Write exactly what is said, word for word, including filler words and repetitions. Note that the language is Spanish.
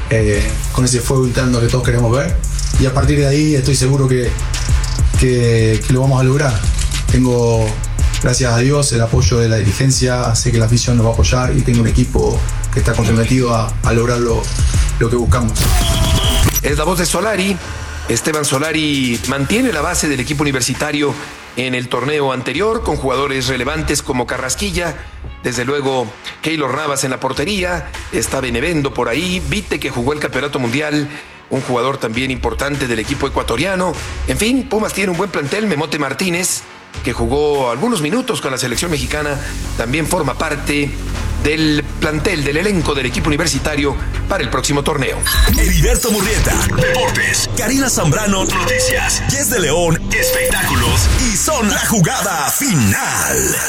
eh, con ese fuego interno que todos queremos ver. Y a partir de ahí estoy seguro que, que, que lo vamos a lograr. Tengo, gracias a Dios, el apoyo de la dirigencia, sé que la afición nos va a apoyar y tengo un equipo que está comprometido a, a lograr lo, lo que buscamos. Es la voz de Solari. Esteban Solari mantiene la base del equipo universitario en el torneo anterior, con jugadores relevantes como Carrasquilla, desde luego Keylor Navas en la portería, está Benevendo por ahí, Vite, que jugó el campeonato mundial, un jugador también importante del equipo ecuatoriano. En fin, Pumas tiene un buen plantel. Memote Martínez, que jugó algunos minutos con la selección mexicana, también forma parte del plantel, del elenco del equipo universitario para el próximo torneo. Heriberto Murrieta, Deportes. Karina Zambrano, Noticias. Jess de León, Espectáculos. Y Son la Jugada Final.